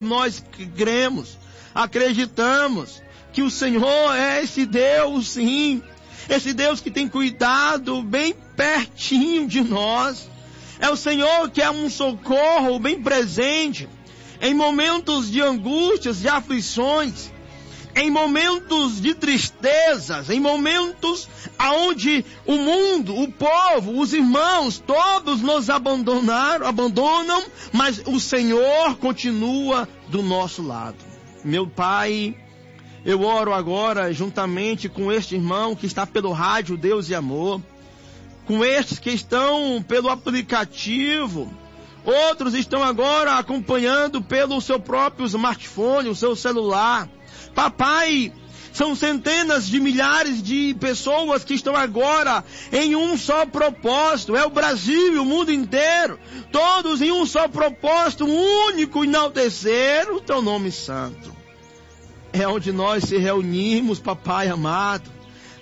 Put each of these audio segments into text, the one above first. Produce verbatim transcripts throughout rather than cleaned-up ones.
Nós cremos, acreditamos que o Senhor é esse Deus, sim, esse Deus que tem cuidado bem pertinho de nós. É o Senhor que é um socorro bem presente em momentos de angústias, de aflições, em momentos de tristezas, em momentos aonde o mundo, o povo, os irmãos, todos nos abandonaram, abandonam, mas o Senhor continua do nosso lado. Meu Pai, eu oro agora juntamente com este irmão que está pelo rádio Deus e Amor, com estes que estão pelo aplicativo, outros estão agora acompanhando pelo seu próprio smartphone, o seu celular. Papai, são centenas de milhares de pessoas que estão agora em um só propósito. É o Brasil e o mundo inteiro, todos em um só propósito, único, enaltecer o teu nome santo. É onde nós se reunimos, papai amado,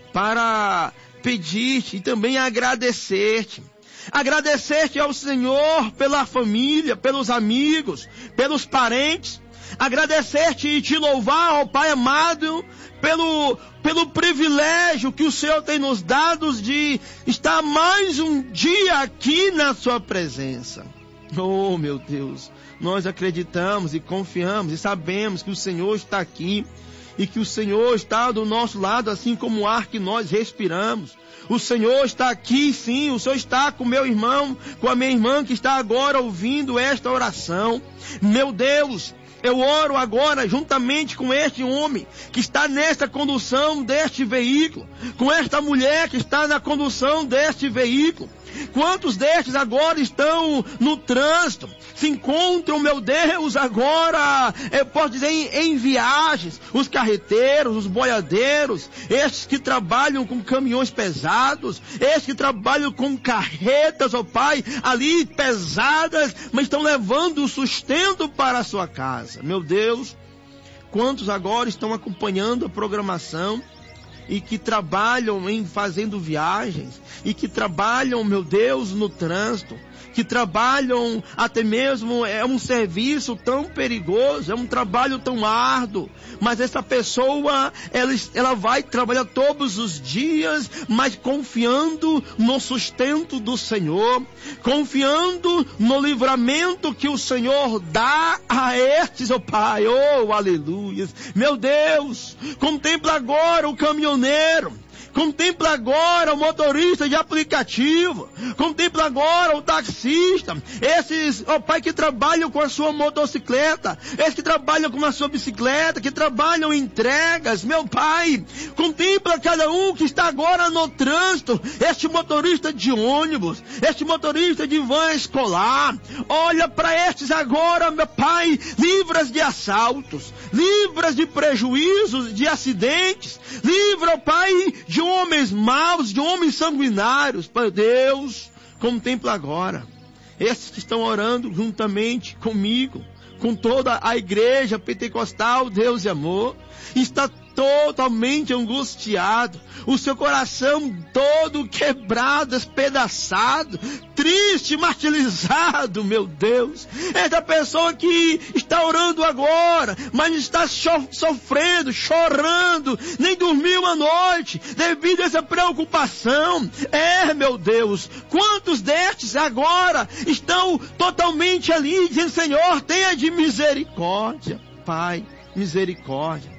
para pedir-te e também agradecer-te. Agradecer-te ao Senhor pela família, pelos amigos, pelos parentes. Agradecer-te e te louvar, ó Pai amado, pelo, pelo privilégio que o Senhor tem nos dado de estar mais um dia aqui na sua presença. Oh, meu Deus, nós acreditamos e confiamos e sabemos que o Senhor está aqui e que o Senhor está do nosso lado, assim como o ar que nós respiramos. O Senhor está aqui, sim, o Senhor está com meu irmão, com a minha irmã que está agora ouvindo esta oração. Meu Deus, eu oro agora juntamente com este homem que está nesta condução deste veículo, com esta mulher que está na condução deste veículo. Quantos destes agora estão no trânsito, se encontram, meu Deus, agora, eu posso dizer, em, em viagens, os carreteiros, os boiadeiros, estes que trabalham com caminhões pesados, estes que trabalham com carretas, ó Pai, ali pesadas, mas estão levando o sustento para a sua casa. Meu Deus, quantos agora estão acompanhando a programação e que trabalham em fazendo viagens, e que trabalham, meu Deus, no trânsito, que trabalham até mesmo, é um serviço tão perigoso, é um trabalho tão árduo, mas essa pessoa, ela, ela vai trabalhar todos os dias, mas confiando no sustento do Senhor, confiando no livramento que o Senhor dá a estes, oh Pai, oh aleluia. Meu Deus, contempla agora o caminhoneiro, contempla agora o motorista de aplicativo, contempla agora o taxista, esses, ó Pai, que trabalham com a sua motocicleta, esses que trabalham com a sua bicicleta, que trabalham em entregas, meu Pai, contempla cada um que está agora no trânsito, este motorista de ônibus, este motorista de van escolar, olha para estes agora, meu Pai, livras de assaltos, livras de prejuízos, de acidentes, livra, ó Pai, de homens maus, de homens sanguinários. Pai Deus, contempla agora esses que estão orando juntamente comigo, com toda a igreja pentecostal Deus e Amor, está totalmente angustiado, o seu coração todo quebrado, despedaçado, triste, martirizado, meu Deus. Essa pessoa que está orando agora, mas está sofrendo, chorando, nem dormiu a noite, devido a essa preocupação. É, meu Deus, quantos destes agora estão totalmente ali, dizendo, Senhor, tenha de misericórdia, Pai, misericórdia.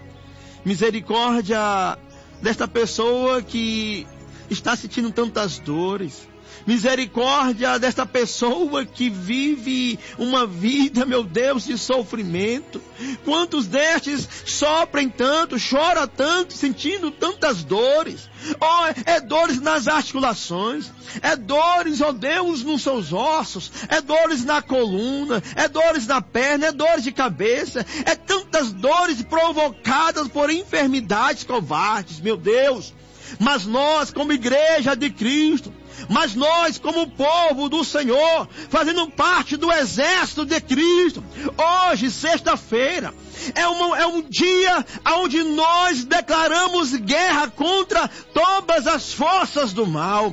Misericórdia desta pessoa que está sentindo tantas dores. Misericórdia desta pessoa que vive uma vida, meu Deus, de sofrimento. Quantos destes sofrem tanto, choram tanto, sentindo tantas dores. Oh, é dores nas articulações, é dores, oh Deus, nos seus ossos, é dores na coluna, é dores na perna, é dores de cabeça, é tantas dores provocadas por enfermidades covardes, meu Deus. Mas nós, como igreja de Cristo, mas nós, como povo do Senhor, fazendo parte do exército de Cristo, hoje, sexta-feira, é, uma, é um dia onde nós declaramos guerra contra todas as forças do mal.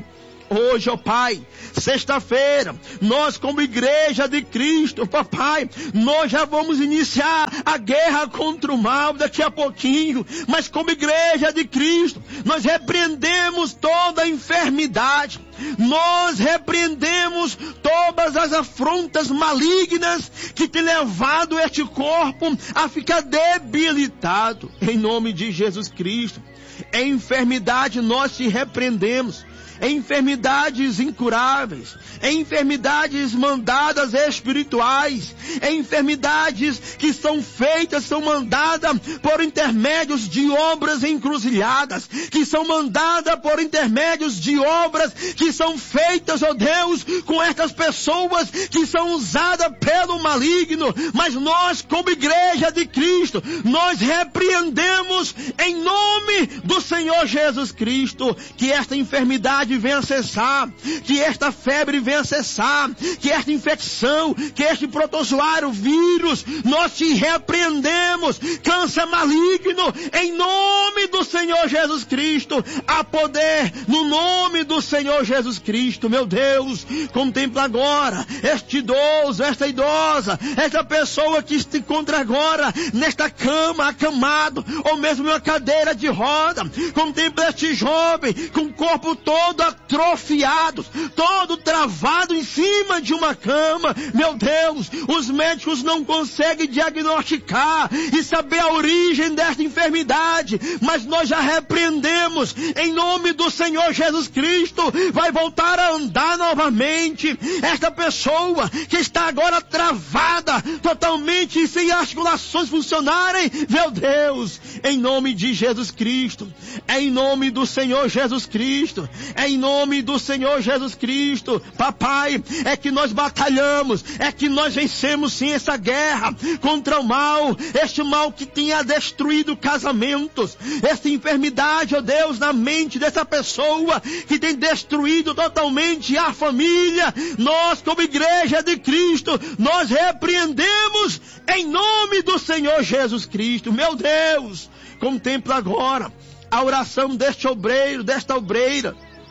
hoje, ó Pai, sexta-feira, nós como igreja de Cristo, papai, nós já vamos iniciar a guerra contra o mal daqui a pouquinho, mas como igreja de Cristo, nós repreendemos toda a enfermidade, nós repreendemos todas as afrontas malignas que tem levado este corpo a ficar debilitado, em nome de Jesus Cristo. Em enfermidade nós te repreendemos, em enfermidades incuráveis, em enfermidades mandadas espirituais, em enfermidades que são feitas, são mandadas por intermédios de obras encruzilhadas, que são mandadas por intermédios de obras que são feitas, ó Deus, com estas pessoas que são usadas pelo maligno, mas nós, como igreja de Cristo, nós repreendemos em nome do Senhor Jesus Cristo, que esta enfermidade venha cessar, que esta febre venha cessar, que esta infecção, que este protozoário vírus, nós te repreendemos, câncer maligno, em nome do Senhor Jesus Cristo, há poder no nome do Senhor Jesus Cristo. Meu Deus, contempla agora este idoso, esta idosa, esta pessoa que se encontra agora nesta cama, acamado, ou mesmo em uma cadeira de roda, contempla este jovem com o corpo todo atrofiado, todo travado em cima de uma cama. Meu Deus, os médicos não conseguem diagnosticar e saber a origem desta enfermidade, mas nós já repreendemos em nome do Senhor Jesus Cristo. Vai voltar a andar novamente. Esta pessoa que está agora travada, totalmente sem articulações funcionarem, meu Deus, em nome de Jesus Cristo, em nome do Senhor Jesus Cristo, em nome do Senhor Jesus Cristo, papai, é que nós batalhamos, é que nós vencemos sim essa guerra contra o mal, este mal que tinha destruído casamentos, essa enfermidade, ó Deus, na mente dessa pessoa que tem destruído totalmente a família. Nós, como igreja de Cristo, nós repreendemos em nome do Senhor Jesus Cristo. Meu Deus, contempla agora a oração deste obreiro, desta obreira,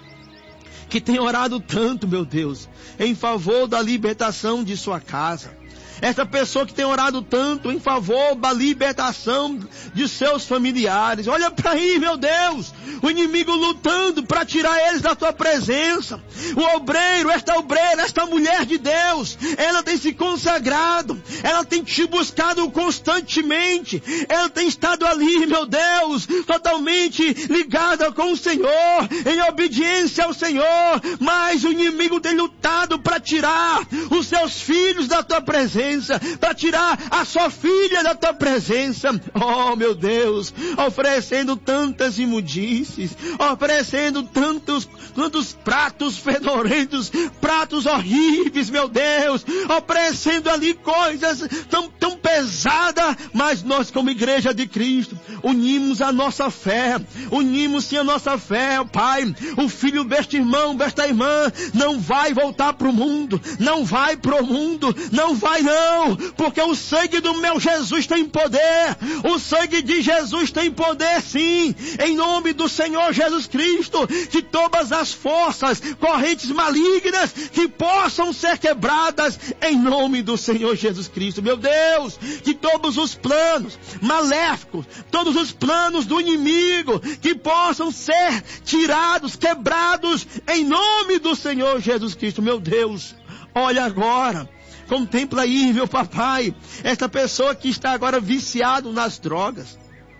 que tem orado tanto, meu Deus, em favor da libertação de sua casa. Essa pessoa que tem orado tanto em favor da libertação de seus familiares. Olha para aí, meu Deus, o inimigo lutando para tirar eles da tua presença. O obreiro, esta obreira, esta mulher de Deus, ela tem se consagrado, ela tem te buscado constantemente, ela tem estado ali, meu Deus, totalmente ligada com o Senhor, em obediência ao Senhor, mas o inimigo tem lutado para tirar os seus filhos da tua presença, para tirar a sua filha da tua presença. Oh, meu Deus, oferecendo tantas imundícies, oferecendo tantos, tantos pratos fedorentos, pratos horríveis, meu Deus, oferecendo ali coisas tão, tão pesadas, mas nós, como igreja de Cristo, unimos a nossa fé, unimos sim a nossa fé, Pai. O filho deste irmão, desta irmã, não vai voltar para o mundo, não vai para o mundo, não vai não, porque o sangue do meu Jesus tem poder, o sangue de Jesus tem poder sim, em nome do Senhor Jesus Cristo, que todas as forças, correntes malignas, que possam ser quebradas, em nome do Senhor Jesus Cristo. Meu Deus, que todos os planos maléficos, todos os planos do inimigo, que possam ser tirados, quebrados, em nome do Senhor Jesus Cristo. Meu Deus, olha agora, contempla aí, meu papai, esta pessoa que está agora viciado nas drogas.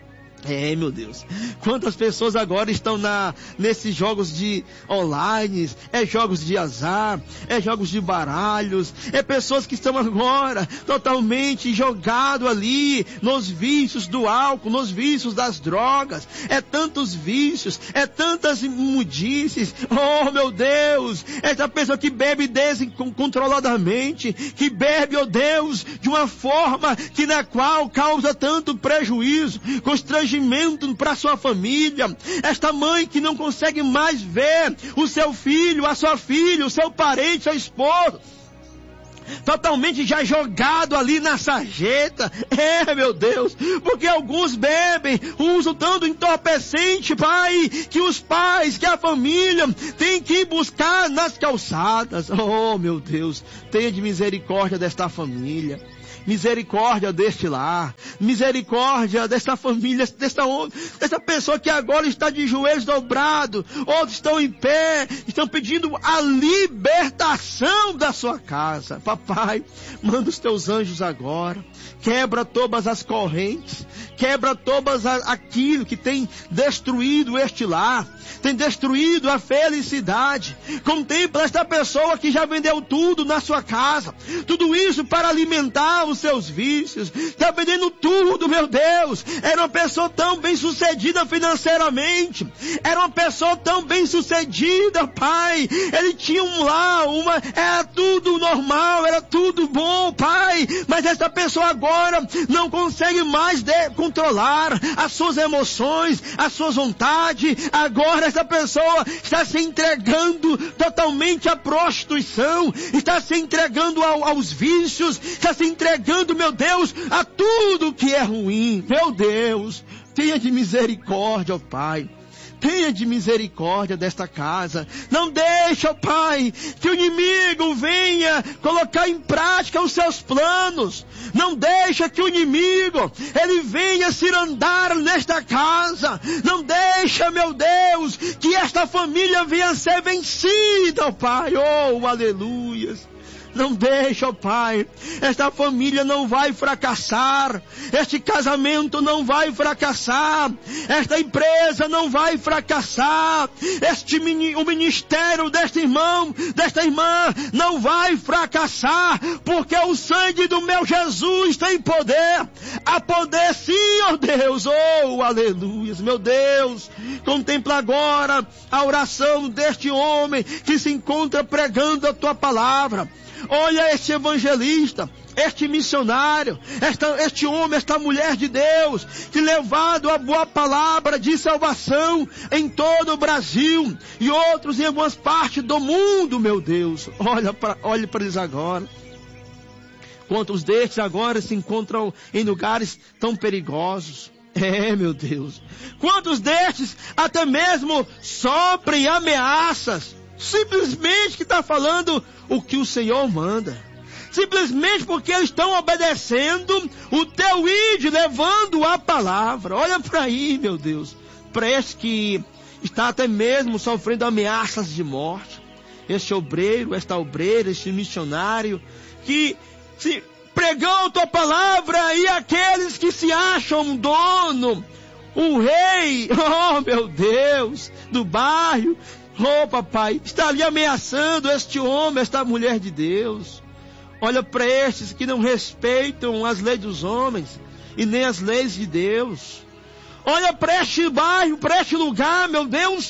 É, meu Deus, quantas pessoas agora estão na, nesses jogos de online, é jogos de azar, é jogos de baralhos, é pessoas que estão agora totalmente jogadas ali nos vícios do álcool, nos vícios das drogas, é tantos vícios, é tantas imundícies. Oh, meu Deus, essa pessoa que bebe descontroladamente, que bebe, oh Deus, de uma forma que na qual causa tanto prejuízo, constrangimento para sua família, esta mãe que não consegue mais ver o seu filho, a sua filha, o seu parente, seu esposo, totalmente já jogado ali na sarjeta. É, meu Deus, porque alguns bebem, usam tanto entorpecente, Pai, que os pais, que a família tem que ir buscar nas calçadas. Oh, meu Deus, tenha de misericórdia desta família. Misericórdia deste lar, misericórdia dessa família, dessa, dessa pessoa que agora está de joelhos dobrados, outros estão em pé, estão pedindo a libertação da sua casa. Papai, manda os teus anjos agora, quebra todas as correntes, quebra todas as, aquilo que tem destruído este lar, tem destruído a felicidade. Contempla esta pessoa que já vendeu tudo na sua casa, tudo isso para alimentar os seus vícios, está vendendo tudo, meu Deus. Era uma pessoa tão bem sucedida financeiramente, era uma pessoa tão bem sucedida, Pai, ele tinha um lar, uma, era tudo normal, era tudo bom, Pai, mas essa pessoa agora não consegue mais de, controlar as suas emoções, as suas vontades. Agora essa pessoa está se entregando totalmente à prostituição, está se entregando ao, aos vícios, está se entregando, meu Deus, a tudo que é ruim. Meu Deus, tenha de misericórdia, ó Pai. Tenha de misericórdia desta casa. Não deixa, ó Pai, que o inimigo venha colocar em prática os seus planos. Não deixa que o inimigo, ele venha se andar nesta casa. Não deixa, meu Deus, que esta família venha ser vencida, ó Pai. Oh, aleluias. Não deixa, ó Pai, esta família não vai fracassar, este casamento não vai fracassar, esta empresa não vai fracassar, este o ministério deste irmão, desta irmã não vai fracassar, porque o sangue do meu Jesus tem poder, há poder sim, ó Deus. Oh, aleluia, meu Deus, contempla agora a oração deste homem que se encontra pregando a tua palavra. Olha este evangelista, este missionário, esta, este homem, esta mulher de Deus, que levado a boa palavra de salvação em todo o Brasil e outros em algumas partes do mundo, meu Deus. Olha para olha para eles agora. Quantos destes agora se encontram em lugares tão perigosos? É, meu Deus. Quantos destes até mesmo sofrem ameaças, simplesmente que está falando o que o Senhor manda, simplesmente porque eles estão obedecendo o teu ide, levando a palavra. Olha para aí, meu Deus, para este que está até mesmo sofrendo ameaças de morte, este obreiro, esta obreira, este missionário que se pregou a tua palavra, e aqueles que se acham dono, o rei, oh meu Deus, do bairro, oh papai, está ali ameaçando este homem, esta mulher de Deus. Olha para estes que não respeitam as leis dos homens e nem as leis de Deus. Olha para este bairro, para este lugar, meu Deus,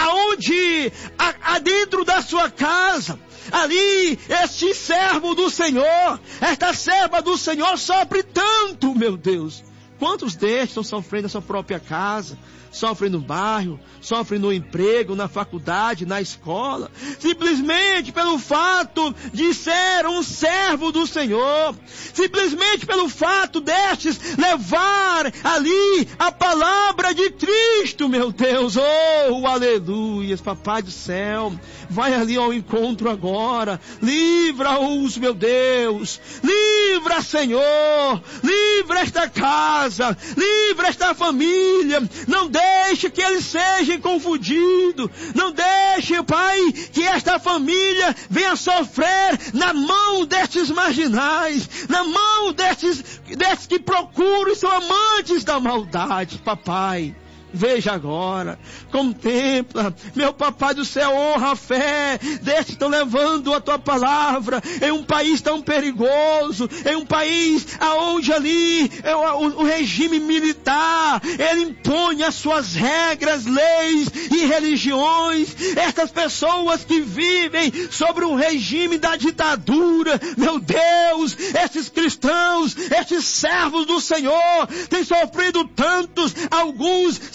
aonde, a, a dentro da sua casa, ali, este servo do Senhor, esta serva do Senhor sofre tanto, meu Deus. Quantos destes estão sofrendo na sua própria casa, sofrem no bairro, sofrem no emprego, na faculdade, na escola, simplesmente pelo fato de ser um servo do Senhor, simplesmente pelo fato destes levar ali a palavra de Cristo, meu Deus. Oh, aleluia, papai do céu, vai ali ao encontro agora, livra-os, meu Deus, livra, Senhor, livra esta casa, livra esta família, não deixe que eles sejam confundidos, não deixe, Pai, que esta família venha sofrer na mão destes marginais, na mão destes, destes que procuram e são amantes da maldade, papai. Veja agora, contempla, meu papai do céu, honra a fé destes que estão levando a tua palavra em um país tão perigoso, em um país aonde ali é o, o, o regime militar, ele impõe as suas regras, leis e religiões. Estas pessoas que vivem sobre um regime da ditadura, meu Deus, estes cristãos, estes servos do Senhor têm sofrido tantos, alguns são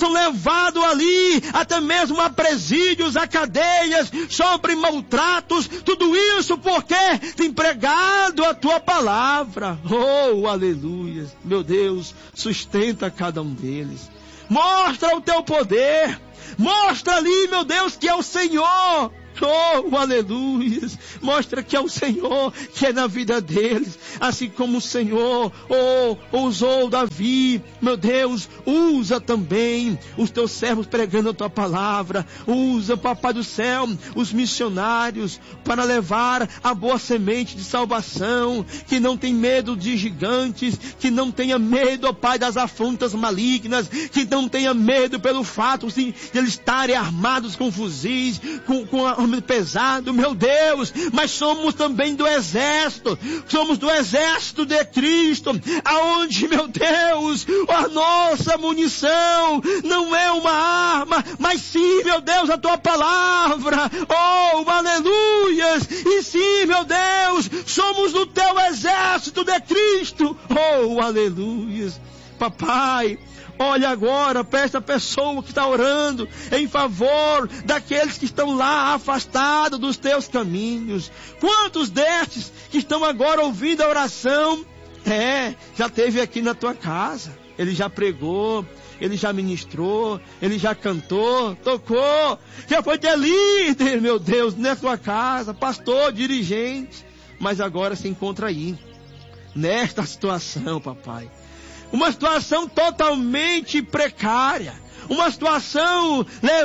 são levados ali, até mesmo a presídios, a cadeias, sofrem maltratos, tudo isso porque tem pregado a tua palavra. Oh, aleluia. Meu Deus, sustenta cada um deles. Mostra o teu poder. Mostra ali, meu Deus, que é o Senhor. Oh, aleluia. Mostra que é o Senhor que é na vida deles. Assim como o Senhor oh, usou Davi, meu Deus, usa também os teus servos pregando a tua palavra. Usa, Papai do céu, os missionários para levar a boa semente de salvação, que não tem medo de gigantes, que não tenha medo, ó Pai, das afrontas malignas, que não tenha medo pelo fato de eles estarem armados com fuzis, com, com a pesado, meu Deus, mas somos também do exército, somos do exército de Cristo, aonde, meu Deus, a nossa munição não é uma arma, mas sim, meu Deus, a tua palavra. Oh, aleluias, e sim, meu Deus, somos do teu exército de Cristo. Oh, aleluias. Papai, olha agora para esta pessoa que está orando em favor daqueles que estão lá afastados dos teus caminhos. Quantos destes que estão agora ouvindo a oração, é, já teve aqui na tua casa, ele já pregou, ele já ministrou, ele já cantou, tocou, já foi ter líder, meu Deus, na tua casa, pastor, dirigente, mas agora se encontra aí, nesta situação, papai. Uma situação totalmente precária, uma situação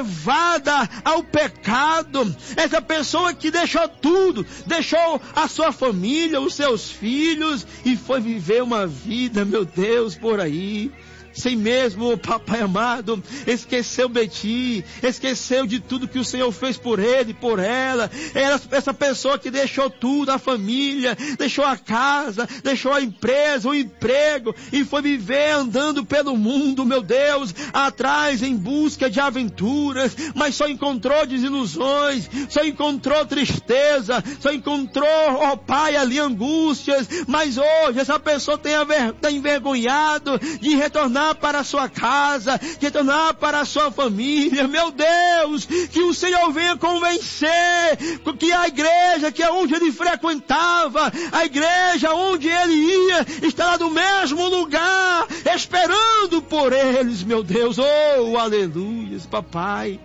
levada ao pecado. Essa pessoa que deixou tudo, deixou a sua família, os seus filhos e foi viver uma vida, meu Deus, por aí. Sem mesmo, papai amado, esqueceu de ti, esqueceu de tudo que o Senhor fez por ele, por ela. Era essa pessoa que deixou tudo, a família, deixou a casa, deixou a empresa, o emprego, e foi viver andando pelo mundo, meu Deus, atrás em busca de aventuras, mas só encontrou desilusões, só encontrou tristeza, só encontrou, ó oh, Pai, ali angústias, mas hoje essa pessoa tem está envergonhado de retornar para a sua casa, de retornar para a sua família. Meu Deus, que o Senhor venha convencer que a igreja, que é onde ele frequentava, a igreja onde ele ia, está lá no mesmo lugar, esperando por eles, meu Deus. Oh, aleluia, papai.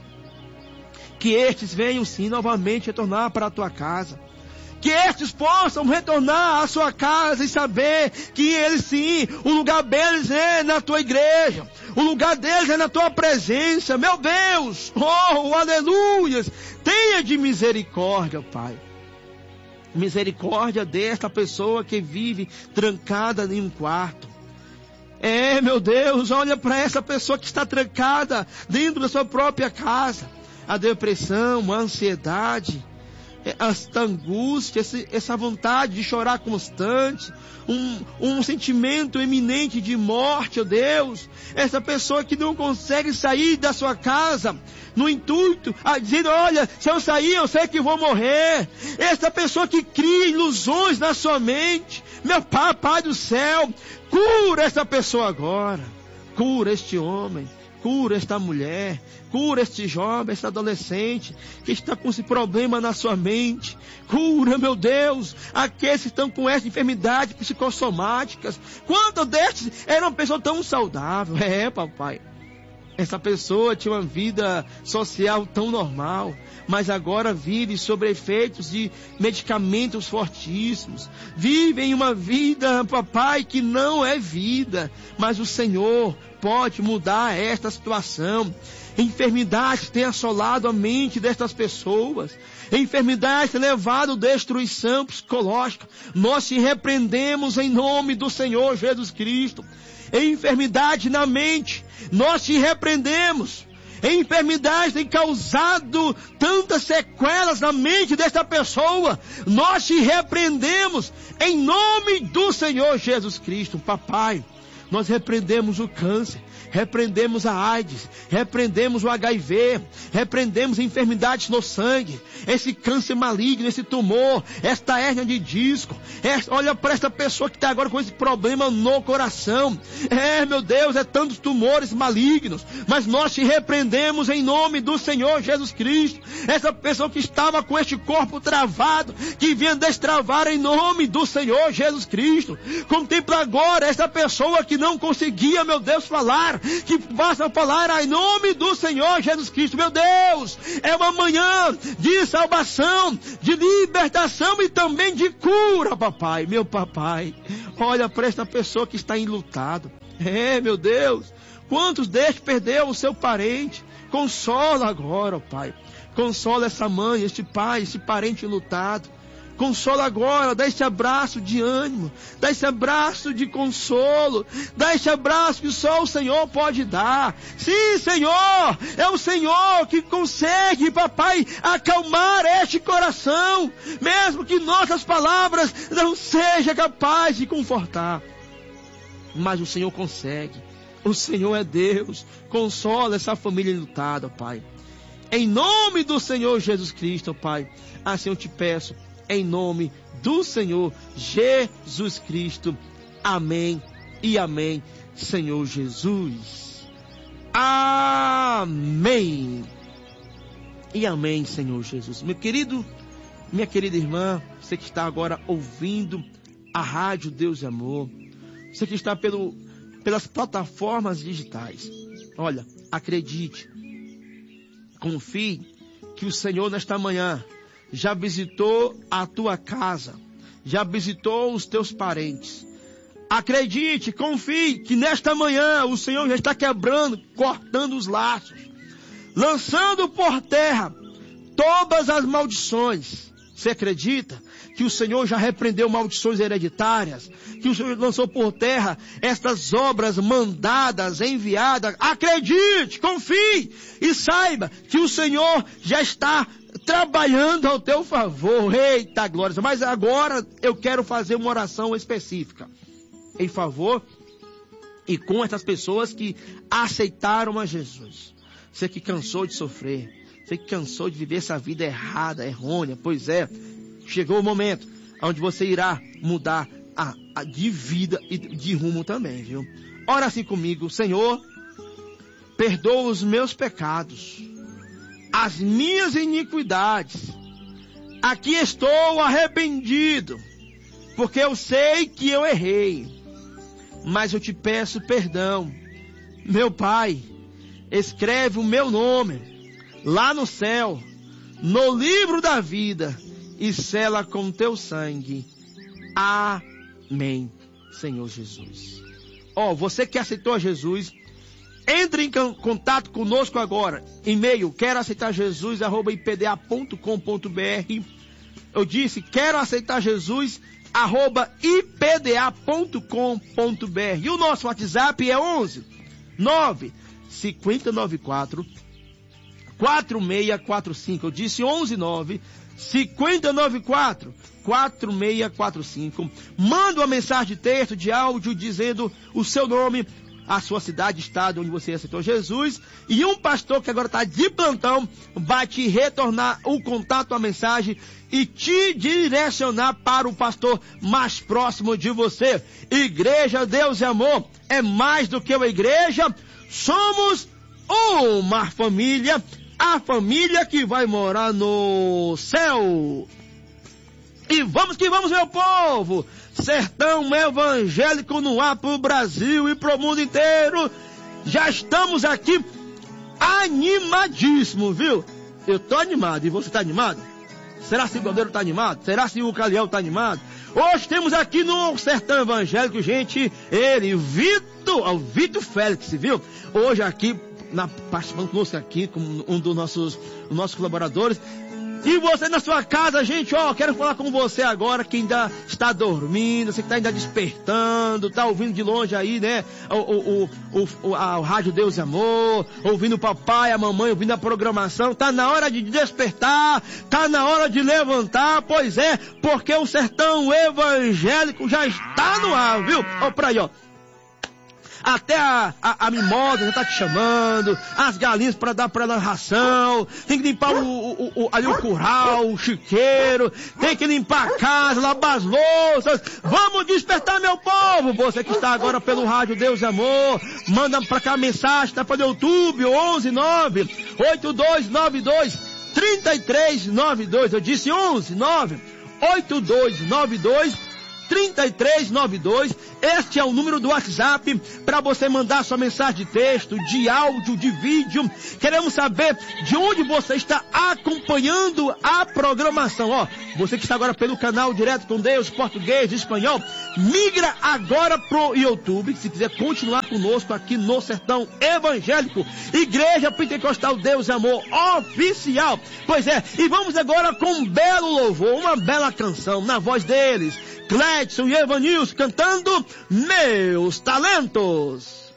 Que estes venham sim novamente retornar para a tua casa. Que estes possam retornar à sua casa e saber que eles sim, o lugar deles é na tua igreja. O lugar deles é na tua presença. Meu Deus, oh, aleluias. Tenha de misericórdia, Pai. Misericórdia desta pessoa que vive trancada em um quarto. É, meu Deus, olha para essa pessoa que está trancada dentro da sua própria casa. A depressão, a ansiedade, esta angústia, essa vontade de chorar constante, um, um sentimento eminente de morte, ó Deus. Essa pessoa que não consegue sair da sua casa, no intuito, a dizer, olha, se eu sair, eu sei que vou morrer. Essa pessoa que cria ilusões na sua mente, meu Pai, Pai do céu, cura essa pessoa agora, cura este homem, cura esta mulher, cura este jovem, este adolescente que está com esse problema na sua mente. Cura, meu Deus, aqueles que estão com essa enfermidade psicossomáticas. Quantos destes eram uma pessoa tão saudável? É, papai. Essa pessoa tinha uma vida social tão normal, mas agora vive sob efeitos de medicamentos fortíssimos. Vive em uma vida, papai, que não é vida, mas o Senhor pode mudar esta situação. Enfermidade tem assolado a mente destas pessoas. Enfermidade tem levado destruição psicológica. Nós te repreendemos em nome do Senhor Jesus Cristo. Enfermidade na mente, nós te repreendemos. Enfermidade tem causado tantas sequelas na mente desta pessoa. Nós te repreendemos em nome do Senhor Jesus Cristo. Papai, nós repreendemos o câncer, repreendemos a AIDS, repreendemos o H I V, repreendemos enfermidades no sangue, esse câncer maligno, esse tumor, esta hérnia de disco. Esta, olha para esta pessoa que está agora com esse problema no coração. É, meu Deus, é tantos tumores malignos, mas nós te repreendemos em nome do Senhor Jesus Cristo. Essa pessoa que estava com este corpo travado, que vinha destravar em nome do Senhor Jesus Cristo. Contempla agora essa pessoa que não conseguia, meu Deus, falar, que possa falar em nome do Senhor Jesus Cristo. Meu Deus, é uma manhã de salvação, de libertação e também de cura, papai, meu papai. Olha para esta pessoa que está enlutado. É, meu Deus, quantos destes perdeu o seu parente? Consola agora, ó Pai. Consola essa mãe, este pai, este parente enlutado. Consola agora, dá esse abraço de ânimo, dá esse abraço de consolo, dá esse abraço que só o Senhor pode dar. Sim, Senhor, é o Senhor que consegue, papai, acalmar este coração, mesmo que nossas palavras não sejam capazes de confortar. Mas o Senhor consegue, o Senhor é Deus. Consola essa família enlutada, Pai. Em nome do Senhor Jesus Cristo, Pai, assim eu te peço, em nome do Senhor Jesus Cristo. Amém e amém, Senhor Jesus. Amém. E amém, Senhor Jesus. Meu querido, minha querida irmã, você que está agora ouvindo a Rádio Deus e Amor, você que está pelo, pelas plataformas digitais, olha, acredite, confie que o Senhor nesta manhã já visitou a tua casa, já visitou os teus parentes. Acredite, confie que nesta manhã o Senhor já está quebrando, cortando os laços, lançando por terra todas as maldições. Você acredita que o Senhor já repreendeu maldições hereditárias? Que o Senhor lançou por terra estas obras mandadas, enviadas? Acredite, confie e saiba que o Senhor já está trabalhando ao teu favor. Eita glória! Mas agora eu quero fazer uma oração específica em favor e com essas pessoas que aceitaram a Jesus. Você que cansou de sofrer, você que cansou de viver essa vida errada, errônea, pois é, chegou o momento onde você irá mudar a, a, de vida e de rumo também, viu? Ora assim comigo: Senhor, perdoa os meus pecados, as minhas iniquidades. Aqui estou arrependido, porque eu sei que eu errei, mas eu te peço perdão. Meu Pai, escreve o meu nome lá no céu, no livro da vida, e sela com teu sangue. Amém, Senhor Jesus. Ó, oh, você que aceitou a Jesus, entre em contato conosco agora. E-mail, quero aceitar Jesus, arroba ipda ponto com ponto br. Eu disse, quero aceitar Jesus, arroba ipda ponto com ponto br. E o nosso WhatsApp é onze nove cinco nove quatro quatro seis quatro cinco. Eu disse onze nove cinco nove quatro quatro seis quatro cinco. Manda uma mensagem de texto, de áudio, dizendo o seu nome, a sua cidade, estado onde você aceitou Jesus, e um pastor que agora está de plantão vai te retornar o contato, a mensagem, e te direcionar para o pastor mais próximo de você. Igreja Deus e Amor é mais do que uma igreja, somos uma família, a família que vai morar no céu. E vamos que vamos, meu povo! Sertão evangélico no ar para o Brasil e para o mundo inteiro. Já estamos aqui animadíssimo, viu? Eu tô animado. E você tá animado? Será se o Bandeiro tá animado? Será se o Caliel tá animado? Hoje temos aqui no Sertão Evangélico, gente, ele, Vitor, o Vitor Félix, viu? Hoje aqui, na, participando conosco aqui, como um dos nossos, dos nossos colaboradores. E você na sua casa, gente, ó, quero falar com você agora que ainda está dormindo, você que está ainda despertando, está ouvindo de longe aí, né, o, o, o, o, a, o Rádio Deus e Amor, ouvindo o papai, a mamãe, ouvindo a programação. Tá na hora de despertar, tá na hora de levantar, pois é, porque o Sertão Evangélico já está no ar, viu? Ó, pra aí, ó. até a, a, a mimosa já tá te chamando, as galinhas para dar para ela ração, tem que limpar o, o, o, ali o curral, o chiqueiro, tem que limpar a casa, lavar as louças. Vamos despertar, meu povo. Você que está agora pelo rádio Deus é Amor, manda para cá a mensagem, tá para o YouTube, onze nove oito dois nove dois três três nove dois. Eu disse onze nove oito dois nove dois três três nove dois. Este é o número do WhatsApp para você mandar sua mensagem de texto, de áudio, de vídeo. Queremos saber de onde você está acompanhando a programação. Ó, você que está agora pelo canal Direto com Deus, português, espanhol, migra agora pro YouTube, se quiser continuar conosco aqui no Sertão Evangélico, Igreja Pentecostal Deus e Amor Oficial. Pois é, e vamos agora com um belo louvor, uma bela canção na voz deles, Cledson e Evanilson, cantando Meus Talentos.